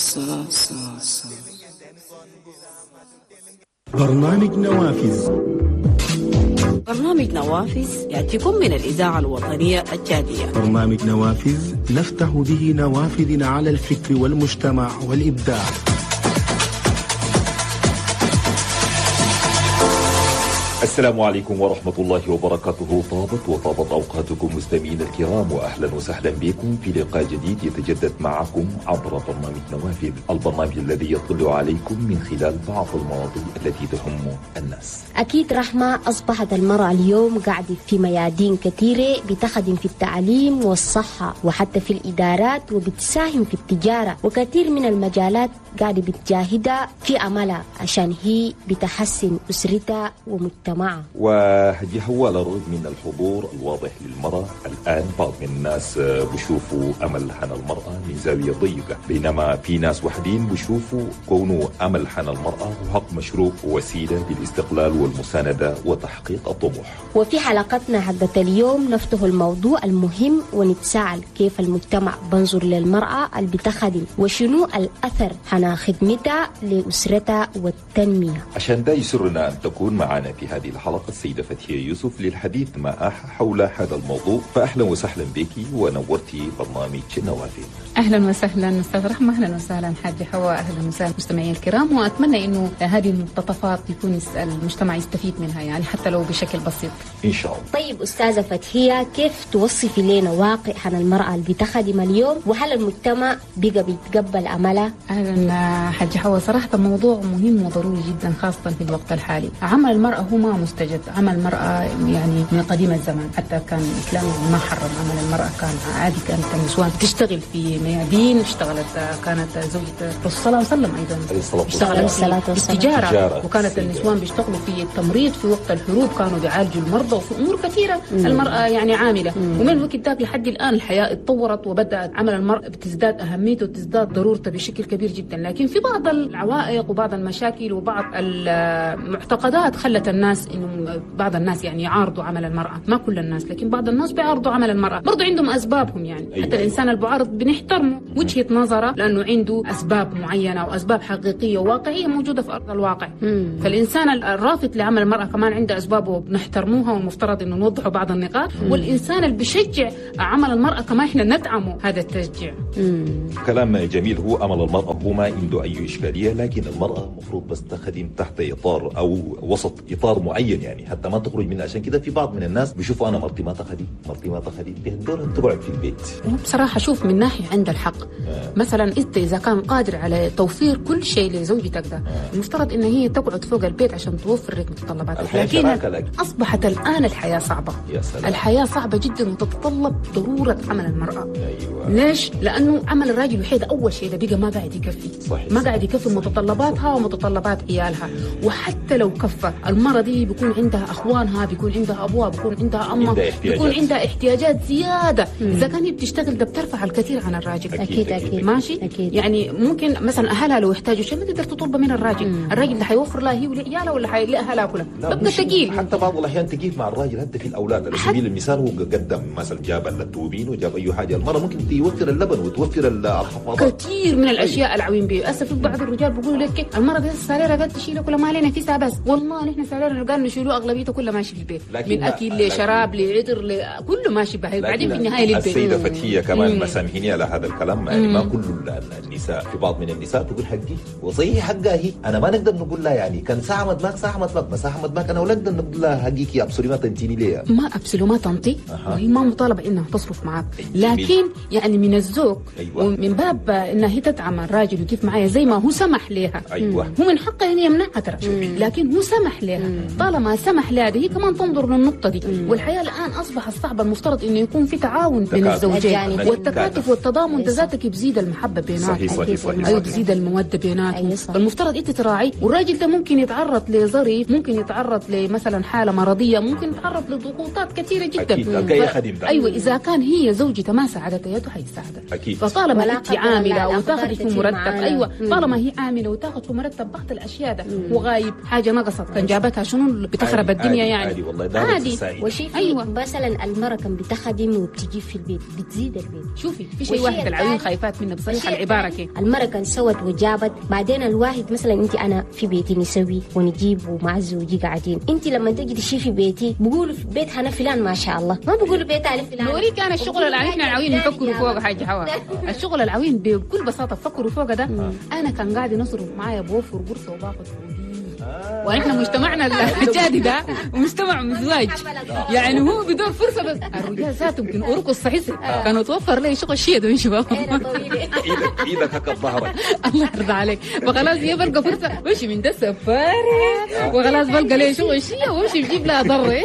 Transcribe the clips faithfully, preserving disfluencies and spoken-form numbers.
برنامج نوافذ. برنامج نوافذ يأتيكم من الإذاعة الوطنية التشادية. برنامج نوافذ نفتح به نوافذ على الفكر والمجتمع والإبداع. السلام عليكم ورحمة الله وبركاته. طابت وطابت أوقاتكم مستمعين الكرام، وأهلا وسهلا بكم في لقاء جديد يتجدد معكم عبر برنامج نوافذ، البرنامج الذي يطلع عليكم من خلال بعض المواضيع التي تهم الناس. أكيد رحمة، أصبحت المرأة اليوم قاعدة في ميادين كثيرة، بتخدم في التعليم والصحة وحتى في الإدارات، وبتساهم في التجارة، وكثير من المجالات قاعدة بتجاهدها في عملها عشان هي بتحسن أسرتها ومجتمعها. وهي هو لرغم من الحضور الواضح للمرأة الآن، بعض من الناس بيشوفوا أمل حان المرأة من زاوية ضيقة، بينما في ناس وحدين بيشوفوا كونه أمل حان المرأة حق مشروع ووسيلة للاستقلال والمساندة وتحقيق الطموح. وفي حلقتنا حقت اليوم نفتح الموضوع المهم ونتساءل كيف المجتمع بنظر للمرأة اللي بتخدم، وشنو الأثر حنا خدمتها لأسرتها والتنمية. عشان ده يسرنا أن تكون معنا في هذه الحلقة السيدة فتحية يوسف للحديث معها حول هذا الموضوع. فأهلا وسهلا بك ونورتي برنامج نوافذ. أهلا وسهلا أستاذ رحمة، أهلا وسهلا حاجة حواء، أهلا وسهلا مستمعين الكرام، وأتمنى إنه هذه المقتطفات يكون المجتمع يستفيد منها، يعني حتى لو بشكل بسيط إن شاء الله. طيب أستاذة فتحية، كيف توصفي لنا واقع عن المرأة اللي بتخدم اليوم، وهل المجتمع بقى بيتقبل عملها؟ أهلا حاجة حواء، صراحة موضوع مهم وضروري جدا خاصة في الوقت الحالي. عمل المرأة هو ما مستجد، عمل المرأة يعني من قديم الزمان، حتى كان الإسلام ما حرم عمل المرأة، كان عادي، كانت النسوان تشتغل في ميادين، اشتغلت كانت زوجة الرسول صلى الله عليه وسلم أيضا اشتغلت في التجارة، وكانت النسوان بيشتغلوا في التمريض في وقت الحروب، كانوا بيعالجوا المرضى، وفي أمور كثيرة مم. المرأة يعني عاملة مم. ومن الوقت ذاك لحد الآن الحياة اتطورت، وبدأت عمل المرأة بتزداد أهميته وتزداد ضرورته بشكل كبير جدا، لكن في بعض العوائق وبعض المشاكل وبعض المعتقدات خلت الناس إنه بعض الناس يعني يعارضوا عمل المرأة، ما كل الناس لكن بعض الناس بيعارضوا عمل المرأة، برضو عندهم أسبابهم يعني. أيوة. حتى الإنسان البعارض بنحترمه وجهة نظره لأنه عنده أسباب معينة وأسباب حقيقية وواقعية موجودة في أرض الواقع. مم. فالإنسان الرافض لعمل المرأة كمان عنده أسبابه بنحترموها، والمفترض إنه نوضحوا بعض النقاط. مم. والإنسان اللي بيشجع عمل المرأة كمان إحنا ندعمه هذا التشجيع. مم. كلام جميل. هو عمل المرأة هو ما عنده أي إشكالية، لكن المرأة مفروض بس تخدم تحت إطار أو وسط إطار معين، يعني حتى ما تخرج منه. عشان كده في بعض من الناس بيشوفوا أنا مرتي ما تخدم مرتي ما تخدم بهدور أن تقعد في البيت. بصراحة شوف من ناحية عند الحق. آه. مثلا أنت إذا كان قادر على توفير كل شيء لزوجتك ده، آه. المفترض إن هي تقعد فوق البيت عشان توفر لك متطلباتك، لكن أصبحت الآن الحياة صعبة. الحياة صعبة جدا وتتطلب ضرورة عمل المرأة. أيوة. ليش؟ لأنه عمل الراجل الوحيد أول شيء ده بقى ما قاعد يكفي. صحيح. ما قاعد يكفي متطلباتها ومتطلبات عيالها، وحتى لو كفى المرأة دي بيكون عندها أخوانها، بيكون عندها أبوها، بيكون عندها أمها، بيكون عندها احتياجات زيادة. مم. إذا كان هي بتشتغل ده بترفع الكثير عن الراجل. أكيد أكيد ماشي أكيد. يعني ممكن مثلا أهلها لو يحتاجوا شيء ما تقدر تطلبه من الراجل. مم. الراجل اللي حيوفر لها هي ولعيالها ولا حيلاقيها لها كلها ببقى ثقيل. حتى بعض الأحيان تقيل مع الراجل حتى في الأولاد. على سبيل المثال هو قدم مثلا جاب اللتوبين وجاب أي حاجة، المرأة ممكن توفر اللبن وتوفر الحفاضات، كثير من الأشياء العوين بيه. أسف بعض الرجال بيقولوا لك المرأة دي ساليرها قد تشيله كلها، ما علينا فيها بس. والله نحن ساليرنا قال نشيلوه أغلبيته كلها ماشي في البيت، من أكل لشراب لعطر كله ماشي به، بعدين في النهاية للبيت. السيدة فتحية كمان مسامحيني على هذا الكلام، يعني ما كل النساء، في بعض من النساء تقول حقي وصحيح حقها هي، أنا ما نقدر نقول لها يعني كان ساعة مدماك ساعة مدماك مساحة مدماك، أنا ولا نقدر نقول لها حقيقي يا أبصري ما تنتيني ليه، ما أبصري ما تنطي. أه. وهي ما مطالبة إنها تصرف معك، لكن يعني من الذوق. أيوة. ومن باب إنها هي تدعم الراجل وكيف معايا زي ما هو سمح لها. أيوة. هو من حقها إن يمنعها ترى، لكن هو سمح لها. مم. طالما سمح لها هي كمان تنظر للنقطة دي. مم. والحياة الآن أصبحت صعبة، المفترض إنه يكون في تعاون بين الزوجين، والتكاتف والتضامن ذاتك بيزيد المحبة بينات. صحيح صحيح صحيح. أيوة بيزيد المودة بيناتهم. فالمفترض أنت تراعي، والراجل ده ممكن يتعرض لظرف، ممكن يتعرض لمثلا حالة مرضية، ممكن يتعرض لضغوطات كثيرة جدا. أكيد. ف... أيوة إذا كان هي زوجته ما ساعدتها يده حيساعدها. أكيد. فطالما أنت عاملة وتاخذي في مرتب، أيوة طالما هي عاملة وتاخذ في مرتب بعض الأشياء ده وغايب حاجة نقصت كان جابتها شنو شنو بتخرب عادي الدنيا عادي يعني عادي والله ده عادي. سعيد. وشي أيوة. مثلا المرأة كان بتخدم وبتجي في البيت بتزيد البيت. شوفي في شيء والشيء واحد العيون الثاني- خايفات منه بصراحه والشيء العباره الثاني، كده. المرأة كان سوت وجابت، بعدين الواحد مثلا انت انا في بيتي نسوي ونجيب ومع زوجي قاعدين، انت لما تجي تشي في بيتي بقولوا في بيت هنا فلان ما شاء الله، ما بقولوا بيت على فلان. نوري كان الشغل العوين احنا العوين نفكروا فوق حاجه حوا الشغل العوين بكل بساطه فكروا فوق ده. انا كان قاعد ينصرف معايا بوفر قرصه وباخذ فوقيه. ونحن مجتمعنا الجادي ده مجتمع مزواج، يعني هو بدور فرصه بس الرجال ذاتهم يمكن ارقص صحيح كانوا توفر لي شغل شيء ده شباب. ايدك ايدك هكا ظهرك. الله يرضى عليك. فخلاص هي بلقى فرصه مشي من ده سفاره وخلاص بلقى لي شغل شيء وامشي بجيب لها ضره.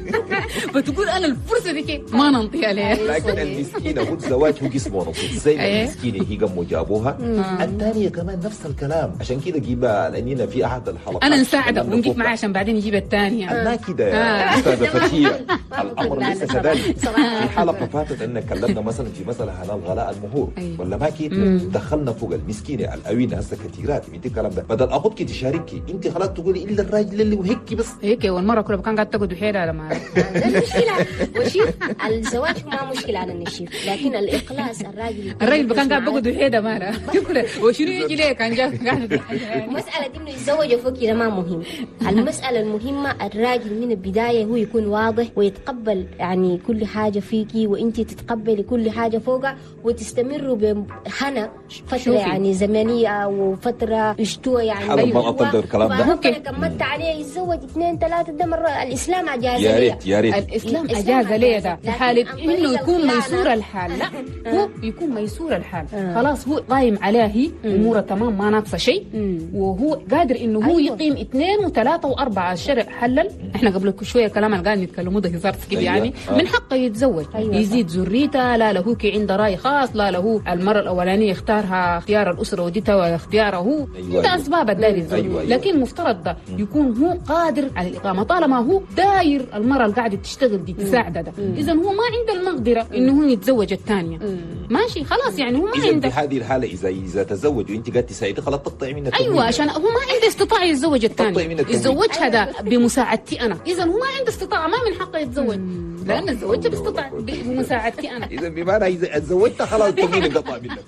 فتقول انا الفرصه دي كيف ما ننطي عليها. لكن المسكينه هو الزواج هو جسمه نصيب زي ما المسكينه هي قاموا جابوها، الثانيه كمان نفس الكلام. عشان كده جيبها لاننا في احد الحلقات انا نساعده ونجيب معاه عشان بعدين يجيب الثانيه. لا كده يا استاذه فتيه الامر ليس كذلك. في حلقه فاتت ان كلمنا مثلا في مساله حلال غلاء المهور ولا ما كي دخلنا فوق المسكينه الأوين هسه كثيرات من الكلام ده، بدل اخذك تشاركي انت خلاص تقولي الا الراجل اللي وهيك بس هيك. والمره كلها كان قاعد تقعد بحيلها لما المشكلة وشيف الزواج ما مشكلة على النشيف، لكن الإخلاص الراجل الراجل كان قاعد بقعد بحيلها ماله وشنو يجي ليه كان جاي قاعد. مسألة إنه يتزوج فوق كده ما مهم. المسألة المهمة الراجل من البداية هو يكون واضح ويتقبل يعني كل حاجة فيكي وإنتي تتقبلي كل حاجة فوقها وتستمروا بهنا فترة شوفي. يعني زمنية وفترة اشتوى يعني. حالا ما أقدر الكلام ده. ممكن كملت عليه يتزوج اثنين ثلاثة ده مرة الإسلام أجاز يا ليه. ريت يا ريت الاسلام الإسلام اجاز ليه ده في لكن حاله عن طريق انه يكون الخيانة. ميسور الحال. لا هو يكون ميسور الحال خلاص هو قايم عليها هي اموره تمام ما ناقصه شيء وهو قادر انه هو أيوة. يقيم اثنين وثلاثه واربعه. الشرع حلل احنا قبل شويه كلام اللي قاعد نتكلموا ده هزار كده أيوة. يعني آه. من حقه يتزوج أيوة. يزيد ذريته. لا له كي عنده راي خاص، لا له المره الاولانيه اختارها اختيار الاسره وديتها واختياره هو أيوة. عنده أيوة. اسباب الداري أيوة. أيوة. لكن مفترض ده يكون هو قادر على الاقامه طالما هو داير المراه اللي قاعده تشتغل دي تساعده ده. اذا هو ما عنده المقدره انه هو يتزوج الثانيه ماشي خلاص يعني هو ما اذا في عنده. هذه الحاله اذا اذا تزوج وانت قاعد تساعدي خلاص تقطعي منها. ايوه عشان هو ما عنده استطاعه يتزوج تقطعي الثانيه من التمويل. يتزوجها ده بمساعدتي انا. اذا هو ما عنده استطاعه ما من حقه يتزوج لان الزواج باستطاع بمساعدتي انا. اذا بمعنى اذا تزوجتها خلاص تمين قطع منك.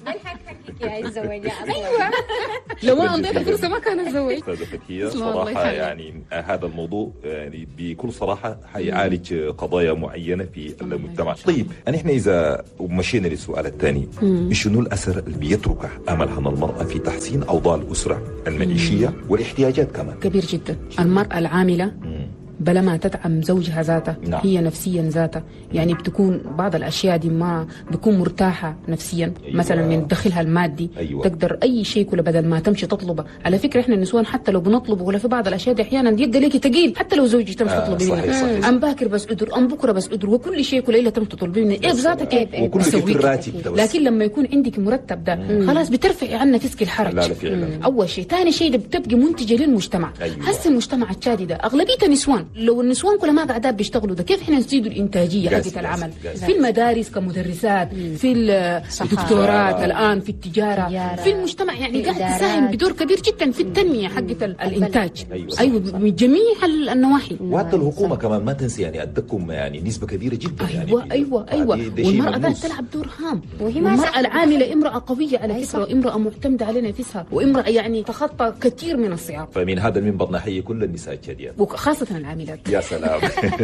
ايوه لو ما انطيته فرصه ما كان اتزوج. استاذه فتيه اسمع الله صراحه يخليك. يعني هذا الموضوع يعني بكل صراحه حيعالج قضايا معينه في المجتمع. طيب احنا اذا مشينا للسؤال الثاني، شنو الاثر اللي بيتركه املها المراه في تحسين اوضاع الاسره المعيشيه والاحتياجات كمان؟ كبير جدا. المراه العامله بلا ما تدعم زوجها ذاته نعم. هي نفسيا ذاته يعني بتكون بعض الاشياء دي ما بتكون مرتاحه نفسيا. أيوة. مثلا من دخلها المادي أيوة. تقدر اي شيء كله بدل ما تمشي تطلبه. على فكره احنا النسوان حتى لو بنطلبه ولا في بعض الاشياء دي احيانا يبقى لك ثقيل حتى لو زوجي تمشي آه تطلبي صحيح منه صحيح. ام باكر بس ادر ام بكره بس ادر وكل شيء كله الا تمشي تطلبي منه ايه بذاتك ايه وكل شيء في الراتب ده بس. لكن لما يكون عندك مرتب ده خلاص بترفعي عنا نفسك الحرج. لا لا فعلا. اول شيء، ثاني شيء ده بتبقي منتجه للمجتمع. أيوة. هسه المجتمع الشادي ده اغلبيته نسوان. لو النسوان كلها ما قاعدات بيشتغلوا ده كيف احنا نزيدوا الانتاجيه جاز- حقت العمل جاز- في المدارس كمدرسات في الدكتورات الان في التجاره تجارة. في المجتمع يعني قاعد الإدارات. تساهم بدور كبير جدا في التنميه حقت ال- الانتاج. أيوة. صح، ايوه صح. من جميع ال- النواحي. وحتى الحكومه كمان ما تنسي يعني ادكم يعني نسبه كبيره جدا يعني ايوه في- ايوه ايوه دي- دي شيء والمراه قاعده ملموس. تلعب دور هام. وهي ما والمراه صح. العامله امراه قويه على أي فكره صح. وامراه معتمده على نفسها وامراه يعني تخطى كثير من الصعاب فمن هذا المنبر نحيي كل النساء الشاديات. وخاصه العاملات. يا سلام.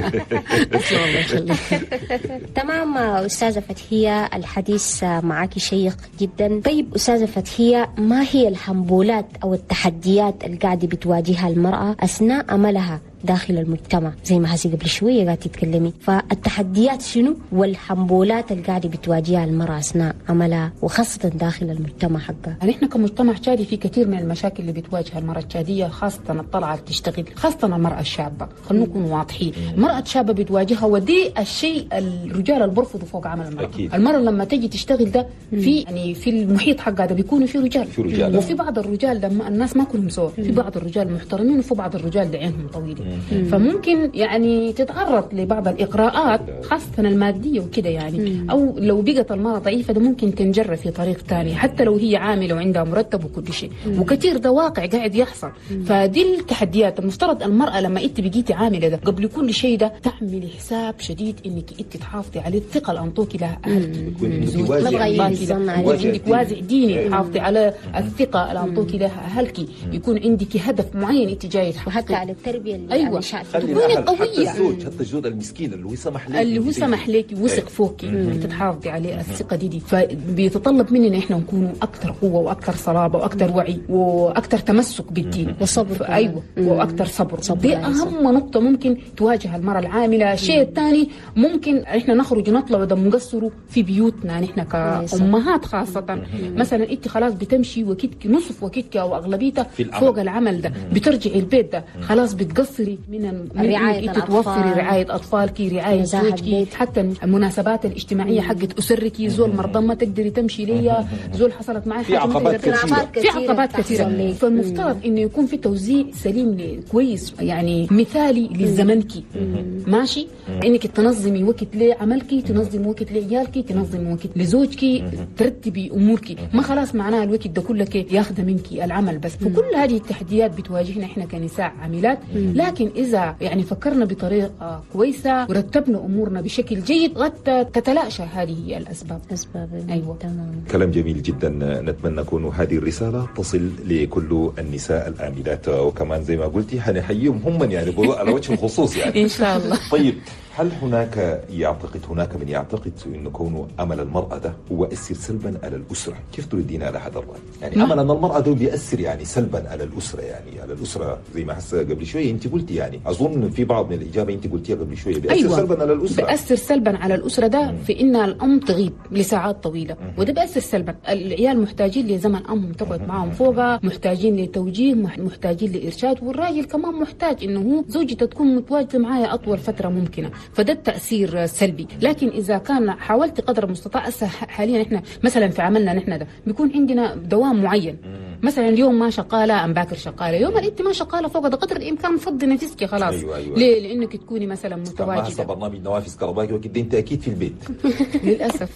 الله يخليك. تمام أستاذة فتحية، الحديث معك شيق جدا. طيب أستاذة فتحية، ما هي الحنبولات أو التحديات اللي قاعدة بتواجهها المرأة أثناء عملها داخل المجتمع؟ زي ما هسي قبل شوية قاعدة تتكلمي، فالتحديات شنو والحنبولات اللي قاعدة بتواجهها المرأة أثناء عملها وخاصة داخل المجتمع حقها؟ يعني احنا كمجتمع شادي في كثير من المشاكل اللي بتواجه المرأة الشادية، خاصة الطلعة تشتغل، خاصة المرأة الشابة. خلونا نكون واضحين، المرأة الشابة بتواجهها ودي الشيء الرجال اللي برفضوا فوق عمل المرأة. أكيد. المرأة لما تجي تشتغل ده في يعني في المحيط حقها ده بيكونوا في رجال، في رجال. وفي بعض الرجال ده الناس ما كلهم سوا، في بعض الرجال محترمين وفي بعض الرجال ده عينهم طويلة. فممكن يعني تتعرض لبعض الإغراءات خاصة المادية وكده يعني. أو لو بقت المرأة ضعيفة ده ممكن تنجر في طريق تاني حتى لو هي عاملة وعندها مرتب وكل شيء، وكثير ده واقع قاعد يحصل. فدي التحديات. المفترض المرأة لما انت بقيتي عاملة ده قبل كل شيء ده تعملي حساب شديد انك انت تحافظي على الثقة اللي انطوكي لها اهلك، عندك وازع ديني تحافظي على الثقة اللي انطوكي لها اهلك، يكون عندك هدف معين انت جاي تحققيه، وحتى على التربية اللي ايوه تكوني قوية. حتى الزوج، حتى الزوج المسكين اللي هو سمح لك اللي هو سمح لك وثق فوقي انك تحافظي عليه الثقة دي دي فبيتطلب مننا احنا نكون اكثر قوة واكثر صلابة واكثر وعي واكثر تمسك بالدين وصبر. ايوه واكثر صبر. دي اهم نقطة ممكن تواجه المرأة العاملة. الشيء الثاني ممكن احنا نخرج نطلع وده مقصروا في بيوتنا نحن كأمهات خاصة. مثلا انت خلاص بتمشي وكتك نصف وكتك او اغلبيتها فوق العمل ده، بترجعي البيت ده خلاص بتقصري من رعاية انت توفري رعاية اطفالك، رعاية زوجك، حتى المناسبات الاجتماعية حقت اسرك. زول مرضى ما تقدري تمشي ليا، زول حصلت معي في عقبات كثيرة في عقبات كثيرة. فالمفترض انه يكون في توزيع سليم كويس يعني مثالي لزمنكي ماشي، انك تنظمي وقت لعملك، تنظمي وقت لعيالك، تنظمي وقت لزوجك، ترتبي امورك. ما خلاص معناها الوقت ده كله ياخذ منك العمل بس. فكل هذه التحديات بتواجهنا احنا كنساء عاملات. لكن اذا يعني فكرنا بطريقه كويسه ورتبنا امورنا بشكل جيد قد تتلاشى هذه الاسباب. اسباب ايوه تمام. كلام جميل جدا. نتمنى أكون هذه الرسالة تصل لكل النساء الآملات، وكمان زي ما قلتي حنحييهم هم يعني على وجه الخصوص يعني ان شاء الله. طيب، هل هناك يعتقد هناك من يعتقد أن كون أمل المرأة ده هو يؤثر سلبا على الأسرة؟ كيف تردين على هذا الرأي؟ يعني أمل أن المرأة ده بيأثر يعني سلبا على الأسرة، يعني على الأسرة زي ما حس قبل شوية أنت قلتي، يعني أظن في بعض من الإجابة أنت قلتيها قبل شوية بيأثر أيوة. سلبا على الأسرة. بيأثر سلبا على الأسرة ده مم. في إن الأم تغيب لساعات طويلة، مم. وده بيأثر سلبا. العيال محتاجين لزمن أمهم تقعد معهم فوقها، محتاجين لتوجيه، محتاجين لإرشاد، والراجل كمان محتاج إنه هو زوجته تكون متواجدة معايا أطول فترة ممكنة. فده التأثير سلبي. لكن إذا كان حاولت قدر المستطاع، حاليا إحنا مثلا في عملنا نحن ده بيكون عندنا دوام معين. مثلا اليوم ما شغالة أم باكر شغالة، يوم اللي أنت ما شغالة فوق ده قدر الإمكان فضي نفسك خلاص. أيوة أيوة. ليه؟ لأنك تكوني مثلا متواجدة. ما برنامج نوافذ كهربائي وكده أنت أكيد في البيت. للأسف.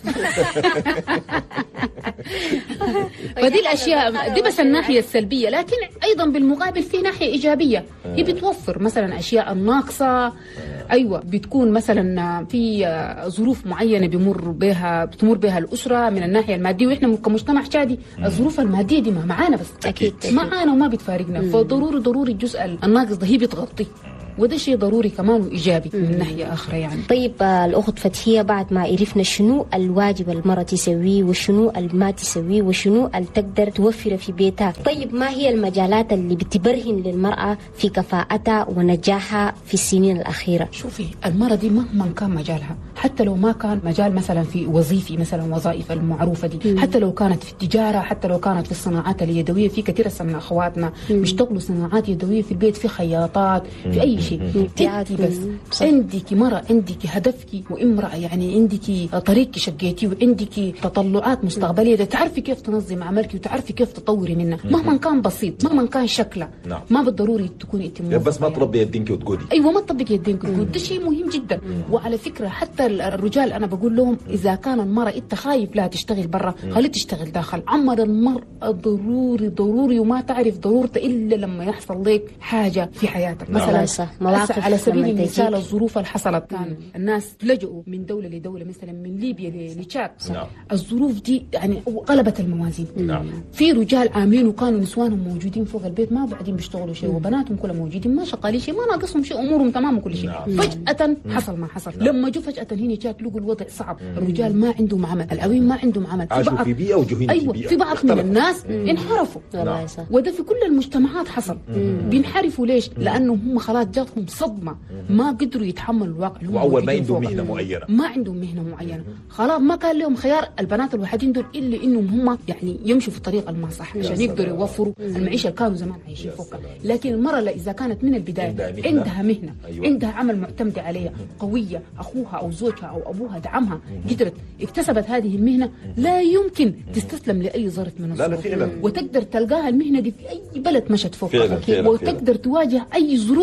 فدي الأشياء دي بس الناحية السلبية، لكن أيضا بالمقابل في ناحية إيجابية. هي بتوفر مثلا أشياء الناقصة. أيوة بتكون مثلا في ظروف معينة بمر بها بتمر بها الأسرة من الناحية المادية، وإحنا كمجتمع شادي الظروف المادية دي ما معانا بس أكيد معانا وما بتفارقنا. فضروري ضروري الجزء الناقص ده هي بتغطيه، وده شيء ضروري كمان وإيجابي من ناحية أخرى يعني. طيب الأخت فتحية، بعد ما عرفنا شنو الواجب المرأة تسويه وشنو ما تسويه وشنو اللي تقدر توفره في بيتها، طيب ما هي المجالات اللي بتبرهن للمرأة في كفاءتها ونجاحها في السنين الأخيرة؟ شوفي المرأة دي مهما كان مجالها، حتى لو ما كان مجال مثلا في وظيفي مثلا وظائف المعروفة دي، مم. حتى لو كانت في التجارة، حتى لو كانت في الصناعات اليدوية، في كثير من أخواتنا بيشتغلوا صناعات يدوية في البيت، في خياطات، في أي شيء. انت بس عندك مرة، عندك هدفك وامرأة، يعني عندك طريقك شقيتي وعندك تطلعات مستقبلية، تعرفي كيف تنظم عملك وتعرفي كيف تطوري منها مهما كان بسيط، مهما كان شكله. نعم. ما بالضروري تكوني انت بس ما تربي يدينك وتقولي. ايوه ما تطبقي يدينك وتقولي، ده شيء مهم جدا. وعلى فكرة حتى الرجال انا بقول لهم اذا كان المرأة انت خايف لا تشتغل برا، خلي تشتغل داخل. عمل المرأة ضروري ضروري، وما تعرف ضرورته الا لما يحصل لك حاجة في حياتك. مثلا مواقف على سبيل المثال الظروف اللي حصلت، كان الناس لجؤوا من دولة لدولة، مثلا من ليبيا لتشاد. نعم. الظروف دي يعني قلبت الموازين. نعم. في رجال عاملين وكانوا نسوانهم موجودين فوق البيت ما بعدين بيشتغلوا شيء، وبناتهم كلهم موجودين ما شغالين شيء، ما ناقصهم شيء، امورهم تمام وكل شيء. نعم. فجأة حصل ما حصل. نعم. لما جو فجأة هنا تشاد لقوا الوضع صعب. مم. الرجال ما عندهم عمل، العوين ما عندهم عمل، عاشوا في بيئة وجهين أيوة في بيئة. في بعض اختلف. من الناس مم. انحرفوا. نعم. وده في كل المجتمعات حصل. مم. بينحرفوا ليش؟ مم. لأنه هم خلاص جاتهم صدمة، ما قدروا يتحملوا الواقع. وأول ما عندهم مهنة معينة، ما عندهم مهنة معينة، خلاص ما كان لهم خيار البنات الوحيدين دول إلا إنهم هم يعني يمشوا في الطريق الما صح عشان يقدروا يوفروا المعيشة اللي كانوا زمان عايشين فوقها. لكن المرأة إذا كانت من البداية عندها مهنة, عندها, مهنة. أيوة. عندها عمل معتمد عليها قوية، أخوها أو زوجها أو أبوها دعمها، قدرت اكتسبت هذه المهنة، لا يمكن تستسلم لأي ظرف من الظروف، وتقدر تلقاها المهنة دي في أي بلد مشت فوقها، وتقدر تواجه أي ظروف تمر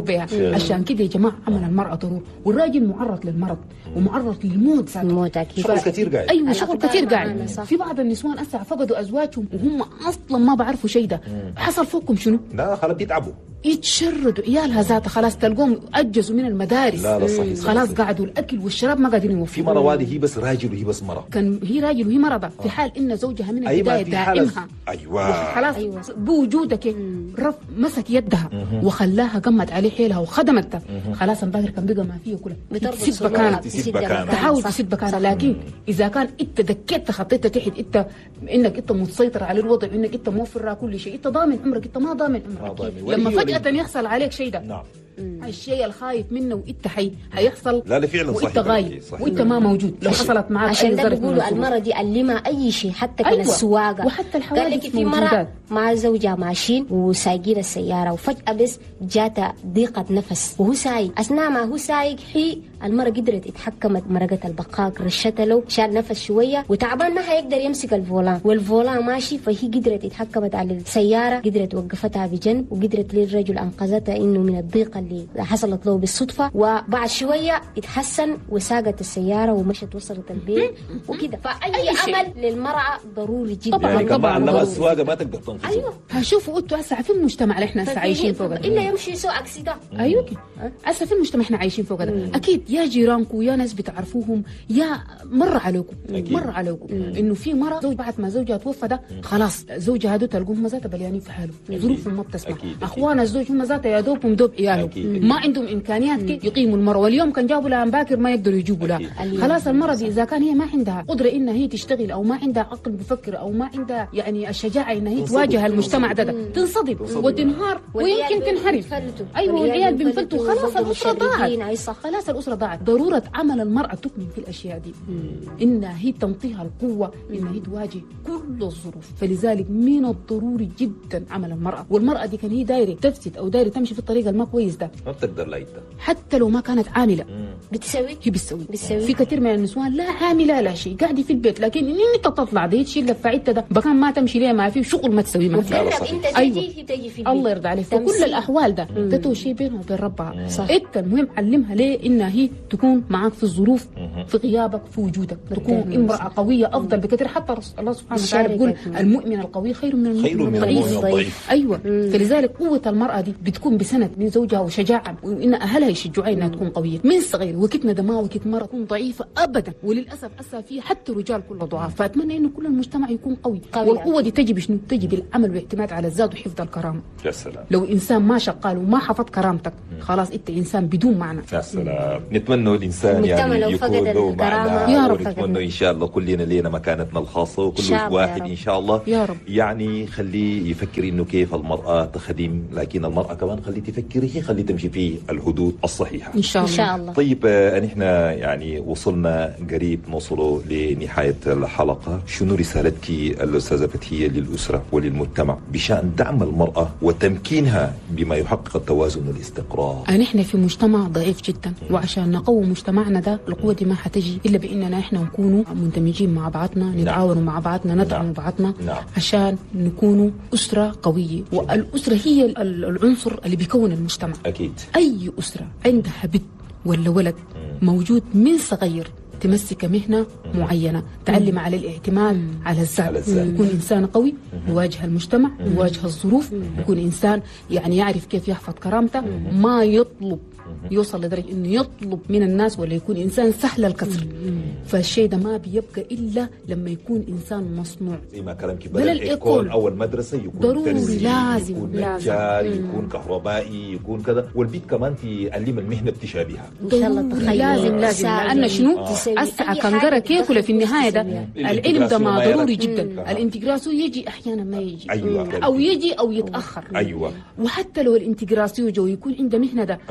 بها. عشان كده يا جماعه عمل المراه ضروري، والراجل معرض للمرض ومعرض للموت ذاته. الموت اكيد. شغل كثير قاعد. ايوه شغل كثير قاعد. في بعض النسوان اسا فقدوا ازواجهم وهم اصلا ما بعرفوا شيء ده. حصل فوقهم شنو؟ لا خلاص بيتعبوا، يتشردوا عيالها ذاتها، خلاص تلقوهم اجزوا من المدارس. لا لا صحيح خلاص قعدوا الاكل والشراب ما قاعدين يوفوا. في مرة واحدة هي بس راجل وهي بس مرة، كان هي راجل وهي مرضى في حال ان زوجها من البدايه دائمها. ايوه خلاص أيوة. بوجودك رف مسك يدها وخلاها قمت عليه حيلها وخدمتها. خلاص الباقر كان بقى ما فيه كلها تسيب بكانها، تحاول تسيب بكانها. لكن اذا كان انت دكيت خطيت تحت انت انك انت مسيطر على الوضع، انك انت موفر كل شيء، انت ضامن عمرك، انت ما ضامن عمرك. لما فجاه يحصل عليك شيء ده، نعم الشيء الخايف منه وانت حي هيحصل. لا لا فعلا صحيح، وانت غايب وانت ما موجود. لو حصلت معك عشان ده بيقولوا المرة دي علمها اي شيء، حتى كان أيوة. السواقه وحتى الحوادث. قال لك في مرة مع زوجها ماشيين وسايقين السياره وفجاه بس جاتها ضيقه نفس وهو سايق. اثناء ما هو سايق هي المرة قدرت اتحكمت، مرقت البقاق رشتها له، شال نفس شويه وتعبان ما حيقدر يمسك الفولان والفولان ماشي، فهي قدرت اتحكمت على السياره، قدرت وقفتها بجنب وقدرت للرجل انقذتها انه من الضيقه اللي حصلت له بالصدفه. وبعد شويه اتحسن وساقت السياره ومشت وصلت البيت وكده. فاي عمل للمراه ضروري جدا. طبعا يعني طبعا انما السواقه ما تقدر تنقذ. ايوه هشوفوا انتوا هسه في المجتمع اللي احنا هسه عايشين فوق ده الا يمشي يسوق اكسيده. ايوه هسه في المجتمع احنا عايشين فوق ده اكيد يا جيرانكم يا ناس بتعرفوهم يا مر عليكم مر عليكم انه في مره زوج بعد ما زوجها توفى ده خلاص زوجها هذول تلقوهم ذاتها بليانين في حاله، ظروفهم ما بتسمح. اخوان الزوج هم ذاتها يا دوبهم دوب عيالهم ما عندهم امكانيات كي يقيموا المراه، واليوم كان جابوا لها باكر ما يقدروا يجيبوا لها. خلاص المراه دي اذا كان هي ما عندها قدره انها هي تشتغل او ما عندها عقل بفكر او ما عندها يعني الشجاعه انها هي تواجه المجتمع ده, ده تنصدم وتنهار ويمكن تنحرف. ايوه والعيال بينفلتوا خلاص الاسره ضاعت. خلاص الاسره ضاعت. ضروره عمل المراه تكمن في الاشياء دي انها هي تنطيها القوه انها هي تواجه كل الظروف. فلذلك من الضروري جدا عمل المراه، والمراه دي كان هي دايره تفسد او دايره تمشي في الطريق الما كويس ده ما بتقدر لا حتى لو ما كانت عامله بتسوي هي بتسوي. في كثير من النسوان لا عامله لا شيء قاعده في البيت، لكن ان انت تطلع دي تشيل لك فعيدتها ده بكان ما تمشي ليه ما في شغل ما تسوي ما في. انت تجي تجي في البيت الله يرضى عليك. فكل الاحوال ده ده شيء بينها وبين ربها. انت المهم علمها ليه انها هي تكون معك في الظروف في غيابك في وجودك، تكون امراه قويه افضل بكثير. حتى الله سبحانه وتعالى يقول المؤمن القوي خير من المؤمن الضعيف. ايوه مم. فلذلك قوه المراه دي بتكون بسند من زوجها وشجاعه وان اهلها يشجعوها انها تكون قويه من صغير. وكتنا ده ما وكت مره تكون ضعيفه ابدا، وللاسف اسا فيه حتى الرجال كله ضعاف. فاتمنى انه كل المجتمع يكون قوي, قوي والقوه دي تجي بشنو؟ تجي بالعمل والاعتماد على الذات وحفظ الكرامه. يا سلام. لو انسان ما شغال وما حفظ كرامتك خلاص انت انسان بدون معنى. يا سلام. نتمنى الانسان يعني يكون له معنى يا رب. ونتمنى ان شاء الله كلنا لينا مكانتنا الخاصه وكل واحد ان شاء الله يا رب. يعني خليه يفكر انه كيف المراه تخدم، لكن المراه كمان خليه تفكر هي خليه تمشي في الحدود الصحيحه ان شاء الله. ان شاء الله. طيب نحن يعني وصلنا قريب نوصلوا لنهايه الحلقه. شنو رسالتك الاستاذه فتحيه للاسره وللمجتمع بشان دعم المراه وتمكينها بما يحقق التوازن والاستقرار؟ نحن في مجتمع ضعيف جدا، وعشان نقوي مجتمعنا ده القوه دي ما حتجي الا باننا احنا نكونوا مندمجين مع بعضنا، نتعاونوا نعم. مع بعضنا، ندعم نعم. بعضنا نعم. عشان نكونوا اسره قويه. والاسره هي العنصر اللي بيكون المجتمع. اكيد اي اسره عندها بنت ولا ولد موجود من صغير تمسك مهنة معينة، تعلم مم. على الاعتماد مم. على الذات، يكون إنسان قوي يواجه المجتمع يواجه الظروف، يكون إنسان يعني يعرف كيف يحفظ كرامته، مم. ما يطلب يوصل لدرجة إنه يطلب من الناس ولا يكون إنسان سهل الكسر. فالشيء ده ما بيبقى إلا لما يكون إنسان مصنوع زي ما كلامك بدل الإيكول أول مدرسة يكون ضروري ترسي، لازم يكون لازم نجار، يكون كهربائي، يكون كذا. والبيت كمان تعلم المهنة بتشابهها. إن شاء الله. لازم لازم لأن شنو أسعى كنقرة كيف ولا في النهاية ده العلم ده ما ضروري جدا. الانتجراسيو يجي أحيانا ما يجي أيوة. أو يجي أو يتأخر. أيوة. وحتى لو الانتجراسيو جو يكون عنده مهنة ده آه. بتكون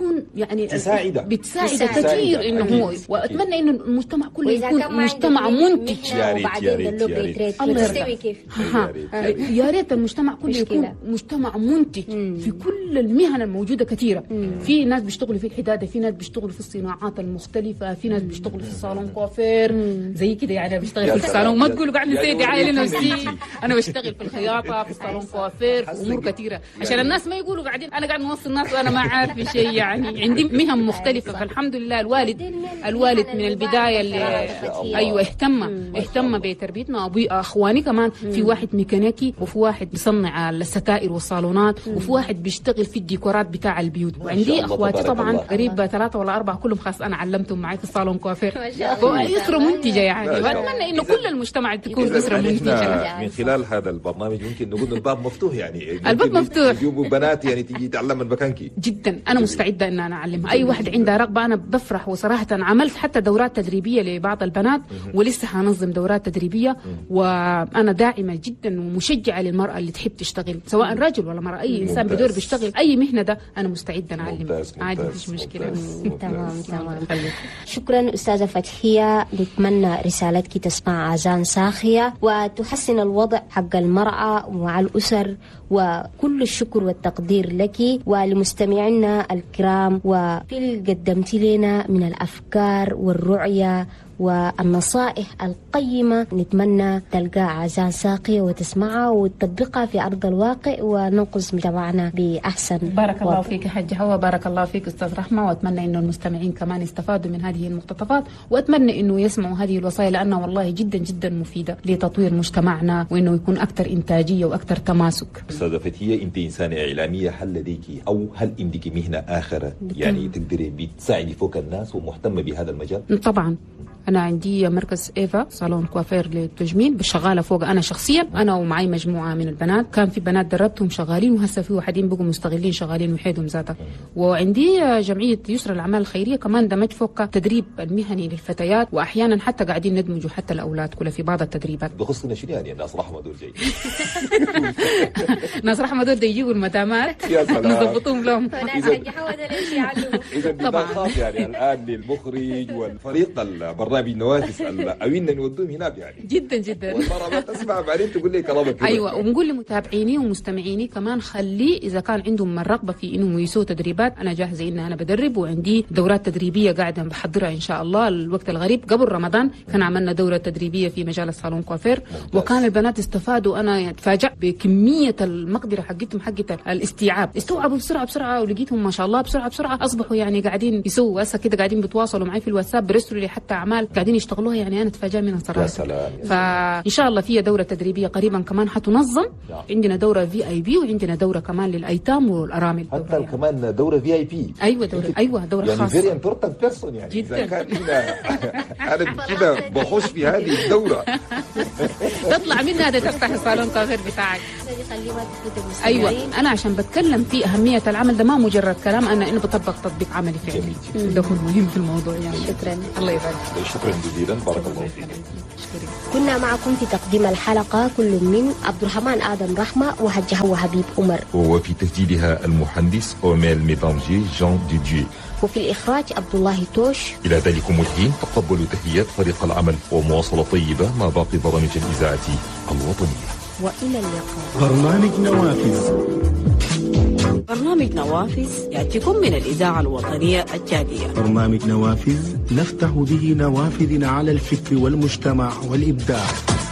بتكون يعني تساعده بتساعد تساعد. كثير انه هو، أكيد. واتمنى انه المجتمع كله وإذا كان يكون ما مجتمع عندك منتج. مهنة يا ريت، وبعدين يا ريت، دلوك يا ريت. بيتريد، الله تستوي يرضى. كيف؟ ها. يا ريت، يا ريت. يا ريت المجتمع كله مشكلة. يكون مجتمع منتج في كل المهن الموجوده كثيره. في ناس بيشتغلوا في الحداده، في ناس بيشتغلوا في الصناعات المختلفه، في ناس بيشتغلوا في الصالون كوافير زي كده يعني. أنا بشتغل يا في سلام. الصالون، ما يا- تقولوا قاعد يا نسيت دعايه جماعة لنفسي. انتي. انا بشتغل في الخياطه، في الصالون كوافير، في امور كثيره عشان الناس ما يقولوا قاعدين انا قاعد نوصل الناس وانا ما عارف شيء يعني. عندي مهن مختلفه، فالحمد لله الوالد الوالد من البدايه اللي ايوه اهتم اهتم بتربيتنا. ابوي اخواني كمان، في واحد ميكانيكي، وفي واحد بيصنع الستائر والصالونات، وفي واحد بيشتغل في الديكورات بتاع البيوت. شاء وعندي الله، اخواتي تبارك طبعا الله. قريب ثلاثه ولا اربعه، كلهم خاص انا علمتهم معي في الصالون كوافير. ما شاء الله. اسره منتجه يعني. ما شاء الله. واتمنى انه إذا- كل المجتمع تكون إذا اسره نحن منتجه. من خلال هذا البرنامج ممكن نقول الباب مفتوح يعني. الباب ممكن مفتوح. يجيبوا بنات يعني تيجي تعلم من مكانك. جدا انا مستعده ان انا اعلمها. اي واحد عندها رغبه انا بفرح. وصراحه عملت حتى دورات تدريبيه لبعض البنات، ولسه حنظم دورات تدريبيه. وانا داعمه جدا ومشجعه للمراه اللي تحب تشتغل، سواء رجل ولا مراه. اي انسان ممتاز. بدور بيشتغل اي مهنه ده انا مستعده نعلم ممتاز، عادي، ممتاز، مفيش مشكله. ممتاز. تمام تمام. خليك. شكرا أستاذة فتحية. نتمنى رسالتك تسمع آذان صاخية وتحسن الوضع حق المرأة مع الأسر، وكل الشكر والتقدير لك ولمستمعينا الكرام، وفي اللي قدمت لنا من الأفكار والرؤية والنصائح القيمة. نتمنى تلقى آذان صاخية وتسمعها وتطبقها في أرض الواقع وننقذ مجتمعنا بأحسن بارك الله وضع. فيك حاج حواء، بارك الله فيك استاذ رحمه. واتمنى انه المستمعين كمان يستفادوا من هذه المقتطفات، واتمنى انه يسمعوا هذه الوصايا لانها والله جدا جدا مفيده لتطوير مجتمعنا، وانه يكون اكثر انتاجيه واكثر تماسك. استاذة فتحية، انت انسانة اعلامية، هل لديك او هل عندك مهنة اخرى يعني تقدري بتساعدي فوق الناس ومهتمة بهذا المجال؟ طبعا انا عندي مركز ايفا صالون كوافير للتجميل، شغاله فوق انا شخصيا، انا ومعي مجموعه من البنات. كان في بنات دربتهم شغالين، وهسه في واحدين بقوا مستغلين شغالين وحيدهم ذاتها. وعندي جمعيه يسرى الاعمال الخيريه كمان دمجت فوق تدريب المهني للفتيات، واحيانا حتى قاعدين ندمجوا حتى الاولاد كلها في بعض التدريبات. بخصنا شنو يعني الناس رحمة دول جاي؟ ناس رحمه دول يجيبوا المدامات يا سلام. نظبطوهم لهم. وناس حاجة حوادث ليش يعلموا. إذا طبعاً. طبعا خاص يعني الآن للمخرج والفريق البرنامج نوافس أوينا نودوهم هناك يعني. جدا جدا. والمرة ما تسمع بعدين تقول لي كلامك كده. ايوه، ونقول لمتابعيني ومستمعيني كمان خلي اذا كان عندهم الرغبه في انهم يسووا تدريبات، انا جاهزه ان انا بدرب، وعندي دورات تدريبيه قاعده بحضرها ان شاء الله. الوقت الغريب قبل رمضان كان عملنا دوره تدريبيه في مجال الصالون كوافير، وكان البنات استفادوا. انا يعني تفاجأت بكميه المقدره حقتهم حقت الاستيعاب، استوعبوا بسرعه بسرعه، ولقيتهم ما شاء الله بسرعه بسرعه اصبحوا يعني قاعدين يسووا هسه كده، قاعدين بيتواصلوا معي في الواتساب، بيرسلوا لي حتى اعمال قاعدين يشتغلوها. يعني انا اتفاجأ منها صراحه. يا سلام. فان شاء الله في دوره تدريبيه قريبا كمان حتنظم. نعم. عندنا دوره في اي بي، وعندنا دوره كمان للايتام والارامل. حتى دورة يعني. كمان دورة في اي بي. ايوه دوره ايوه دوره يعني خاصه فيري امبورتنت بيرسون يعني. جداً. إذا كان هنا انا كده بخش في هذه الدورة. تطلع منها ده تفتح الصالون كافير بتاعك. خليه ما تفوت المستمعين. ايوه انا عشان بتكلم في اهميه العمل ده، ما مجرد كلام، انا انه بطبق تطبيق عملي فعلي. جميل. ده هو المهم في الموضوع يعني. شكرا. الله يبارك. شكرا جزيلا، بارك الله فيك. شكرا. كنا معكم في تقديم الحلقة كل من عبد الرحمن آدم رحمة وحج هو حبيب عمر، وفي تسجيلها المهندس أوميل ميدانجي جان ديدجي، وفي الإخراج عبد الله توش. إلى ذلكم الحين تقبلوا تحيات فريق العمل ومواصلة طيبة مع باقي برامج الإذاعة الوطنية. وإلى اللقاء. برنامج نوافذ. برنامج نوافذ يأتيكم من الإذاعة الوطنية الجادية. برنامج نوافذ نفتح به نوافذ على الفكر والمجتمع والإبداع.